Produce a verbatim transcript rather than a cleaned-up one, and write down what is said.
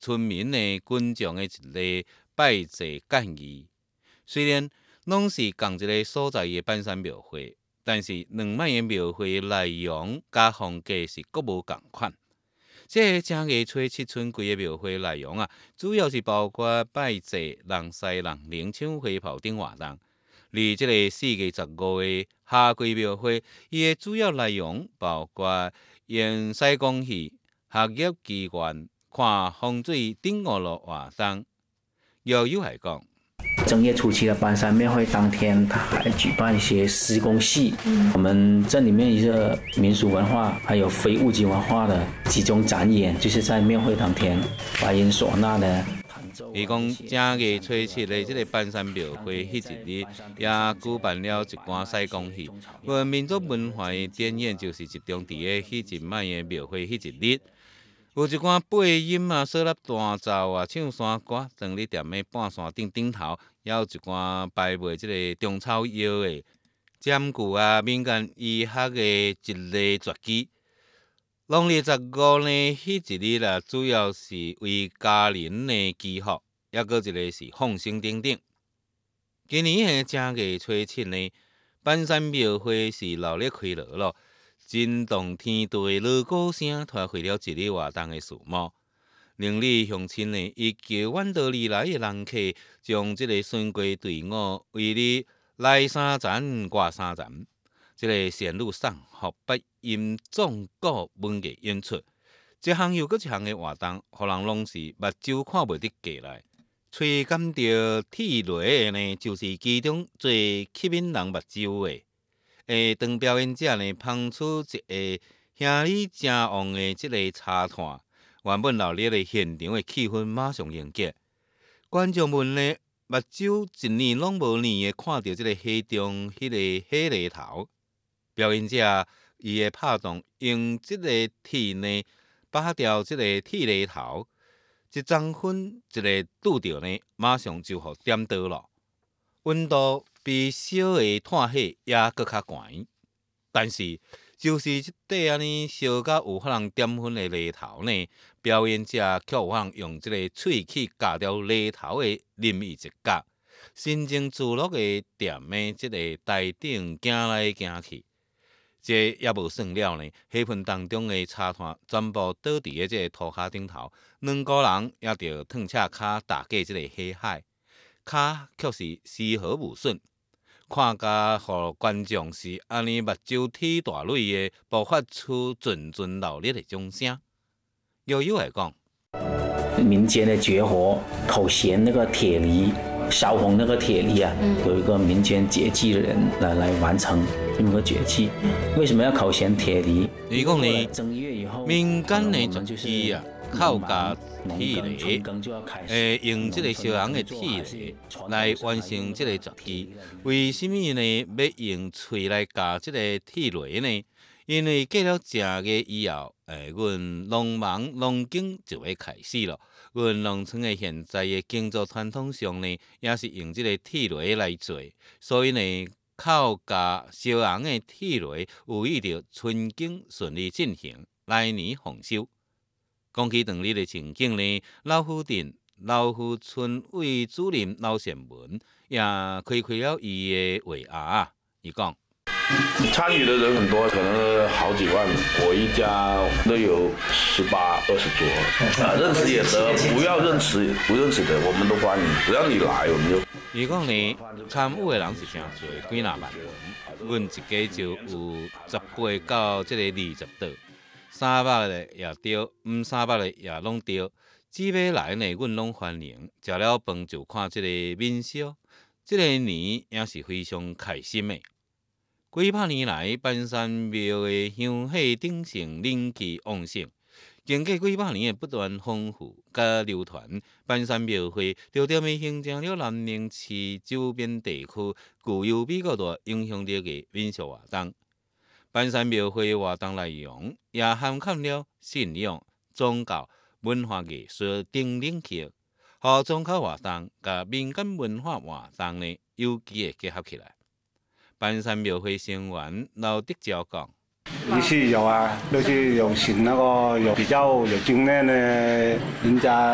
村民的群众的一个拜祭建议。虽然拢是同一个所在的板山庙会，但是两摆的庙会内容甲风格是各无共款。这个正月初七春季的庙会内容啊，主要是包括拜祭、人赛人灵、抢花炮等活动。而这个四月十五的夏季庙会，伊的主要内容包括演西宫戏、学业祈愿、看风水等五路活动。悠悠来讲。 正月初七的板山庙会当天，他还举办一些施工戏。嗯、我们这里面一个民俗文化还有非物质文化的集中展演，就是在庙会当天，白音唢呐的。 伊讲正月初七的这个板山庙会迄一日，也举办了一关西宫戏。我们民族文化的展演就是集中伫个迄一摆的庙会迄一日。有一寡配音啊、设立弹奏啊、唱山歌，当咧踮咧半山顶顶头，也有一寡摆卖即个中草药的占具啊、民间医学的一类绝技。农历十五呢，迄一日啊，主要是为家人的祈福，也搁一个是放生等等。今年的正月初七呢，板山庙会是热烈开锣咯。震动天地，锣鼓声拖回了一日活动的序幕。邻里乡亲呢，以求远道而来的人客，将这个巡街队伍为你来三层挂三层。这个线路送福、八音壮鼓文艺演出，一项又搁一项的活动，互人拢是目睭看袂得过来。吹感到铁雷的呢，就是其中最吸引人目睭的。诶，当表演者呢，捧出一个兄弟正旺的即个茶炭，原本热烈的现场的气氛马上凝结。观众们呢，目睭一年拢无年的看到即个溪中迄个火犁头。表演者伊的拍档用即个铁呢，拔掉即个铁犁头，一张粉一个拄着呢，马上就互点倒了，温度。比小的炭火也搁较悬，但是就是即块安尼烧甲有法人点粉的犁头呢，表演者却有法人用即个喙齿夹掉犁头的任意一角，心情自乐的踮的即个台顶行来行去。这也无算了呢，火盆当中的茶炭全部倒伫个即个涂骹顶头，两个人也着褪赤骹打过即个火海，骹却是丝毫无损。看甲互观众是安尼目睭铁大蕊的，爆发出阵阵热烈的掌声。悠悠来讲， 民间的绝活口衔那个铁犁，烧红那个铁犁啊，嗯、有一个民间节气的人来来完成这么个节气。为什么要口衔铁犁？ 伊讲呢，民间的绝技啊。靠加铁犁，诶，用这个烧红的铁犁来完成这个绝技。为什么呢？要用喙来夹这个铁犁呢？因为过了正月以后，诶，阮农忙农经就要开始了。阮农村的现在的耕作传统上呢，也是用这个铁犁来做，所以呢，靠加烧红的铁犁，有意着春耕顺利进行，来年丰收。讲起当日的情景呢，老虎镇老虎村委主任老贤文也开开了伊的话啊，伊讲。 参与的人很多，可能好几万，我一家都有十八、二十桌。啊，认识也得，不要认识不认识的，我们都欢迎，只要你来，我们就。 伊讲呢，参与的人是真多，几若万人，阮一家就有十八到这个二十桌。三百的也对，毋三百的也拢对。只要来呢，阮拢欢迎。食了饭就看即个面烧，即、这个年也是非常开心的。几百年来，板山庙的香火鼎盛，人气旺盛。经过几百年的不断丰富甲流传，板山庙会逐渐的形成了南宁市周边地区具有比较大影响力的民俗活动。板山庙会活动内容也涵盖了信仰、宗教、文化艺术等领域，和宗教活动甲民间文化活动呢有机的结合起来。板山庙会成员老德照讲， 也是有啊，都是有请那个有比较有经验的人家。